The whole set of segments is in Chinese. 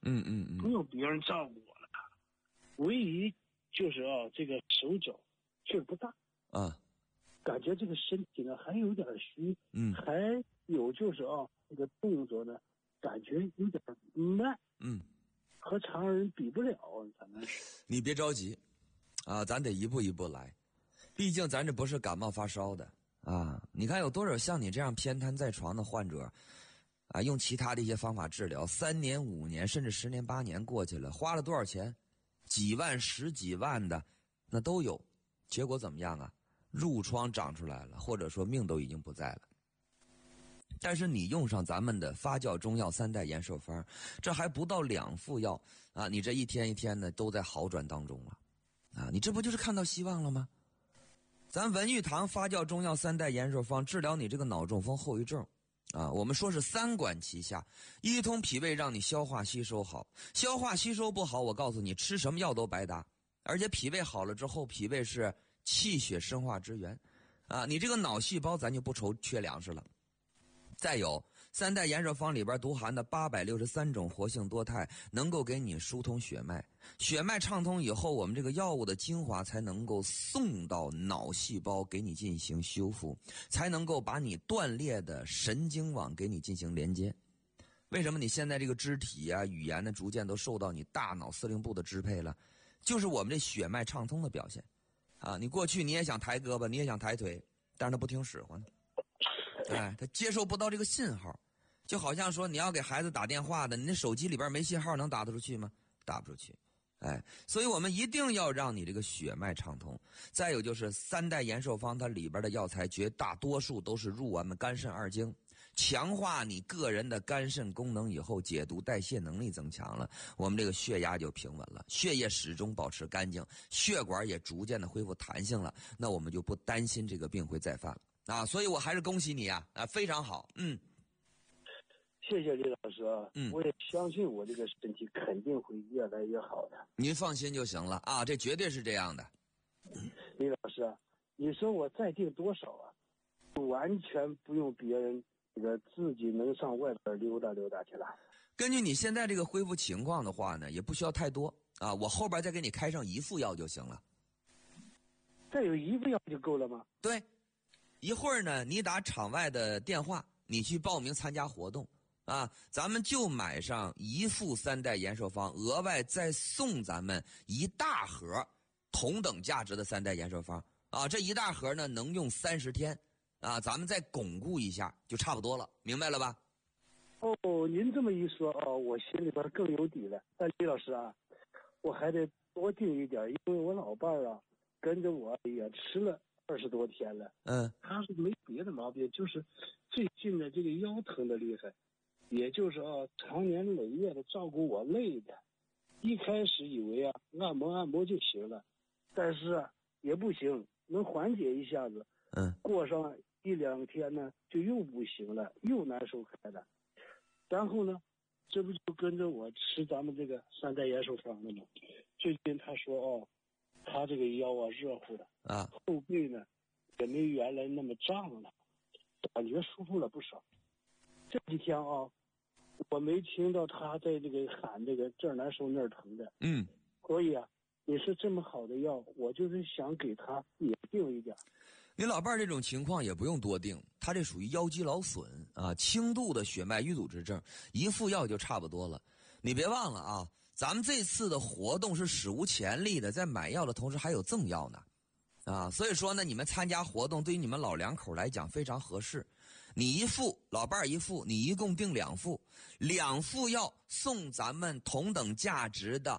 不用别人照顾我了。唯一就是这个手脚劲儿不大啊， 感觉这个身体呢还有点虚，还有就是这个动作呢感觉有点慢，和常人比不了，反正是。 你别着急啊，咱得一步一步来，毕竟咱这不是感冒发烧的啊。你看有多少像你这样偏瘫在床的患者啊，用其他的一些方法治疗，3年5年甚至10年8年过去了，花了多少钱？几万10几万的那都有，结果怎么样啊？褥疮长出来了，或者说命都已经不在了。但是你用上咱们的发酵中药3代延寿方，这还不到2副药啊，你这一天一天的都在好转当中了啊，你这不就是看到希望了吗？咱文玉堂发酵中药3代延寿方治疗你这个脑中风后遗症啊，我们说是3管齐下，一通脾胃让你消化吸收好，消化吸收不好，我告诉你吃什么药都白搭。而且脾胃好了之后，脾胃是气血生化之源啊，你这个脑细胞咱就不愁缺粮食了。再有3代延寿方里边独含的863种活性多肽，能够给你疏通血脉，血脉畅通以后，我们这个药物的精华才能够送到脑细胞给你进行修复，才能够把你断裂的神经网给你进行连接。为什么你现在这个肢体啊语言呢逐渐都受到你大脑司令部的支配了？就是我们这血脉畅通的表现啊！你过去你也想抬胳膊，你也想抬腿，但是他不听使唤呢。哎，他接受不到这个信号，就好像说你要给孩子打电话的，你那手机里边没信号，能打得出去吗？打不出去。哎，所以我们一定要让你这个血脉畅通。再有就是3代延寿方，它里边的药材绝大多数都是入我们肝肾2经，强化你个人的肝肾功能以后，解毒代谢能力增强了，我们这个血压就平稳了，血液始终保持干净，血管也逐渐的恢复弹性了，那我们就不担心这个病会再犯了啊！所以我还是恭喜你啊，非常好， 谢谢李老师啊，我也相信我这个身体肯定会越来越好的。 您放心就行了啊，这绝对是这样的。 李老师啊，你说我再定多少啊？完全不用别人，这个自己能上外边溜达溜达去了。 根据你现在这个恢复情况的话呢，也不需要太多啊，我后边再给你开上1副药就行了。 再有1副药就够了吗？ 对，一会儿呢，你打场外的电话，你去报名参加活动。啊，咱们就买上1副3代延寿方，额外再送咱们1大盒同等价值的3代延寿方啊！这1大盒呢能用30天啊，咱们再巩固一下就差不多了，明白了吧？ 哦，您这么一说我心里边更有底了。但李老师啊，我还得多订一点，因为我老伴儿啊跟着我也吃了20多天了。他是没别的毛病，就是最近的这个腰疼的厉害。也就是常年累月的照顾我累的，一开始以为按摩按摩就行了，但是也不行，能缓解一下子，过上1、2天呢就又不行了，又难受开了。然后呢，这不就跟着我吃咱们这个3代延寿方了吗？最近他说他这个腰热乎的啊，后背呢也没原来那么胀了，感觉舒服了不少。这几天我没听到他在这个喊这个这儿难受那儿疼的，所以你是这么好的药，我就是想给他也定一点。 你老伴儿这种情况也不用多定，他这属于腰肌劳损啊，轻度的血脉淤阻之症，1副药就差不多了。你别忘了啊，咱们这次的活动是史无前例的，在买药的同时还有赠药呢。啊，所以说呢，你们参加活动对于你们老两口来讲非常合适。你1副，老伴儿1副，你一共订2副，2副药送咱们同等价值的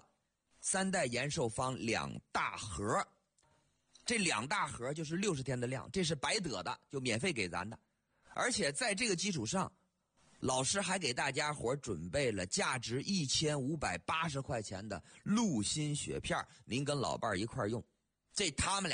3代延寿方2大盒。这2大盒就是60天的量，这是白得的，就免费给咱的。而且在这个基础上，老师还给大家伙准备了价值1580块钱的鹿心血片，您跟老伴儿一块用。这他们俩